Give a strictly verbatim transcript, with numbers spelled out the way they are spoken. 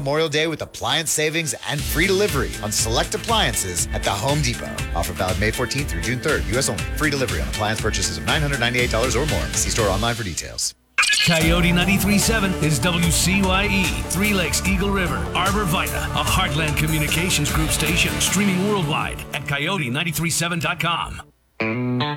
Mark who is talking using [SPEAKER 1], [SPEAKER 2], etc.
[SPEAKER 1] Memorial Day with appliance savings and free delivery on select appliances at the Home Depot. Offer valid May fourteenth through June third. U S only. Free delivery on appliance purchases of nine hundred ninety-eight dollars or more. See store online for details.
[SPEAKER 2] Coyote ninety-three point seven is W C Y E, Three Lakes, Eagle River, Arbor Vita, a Heartland Communications Group station, streaming worldwide at coyote nine three seven dot com.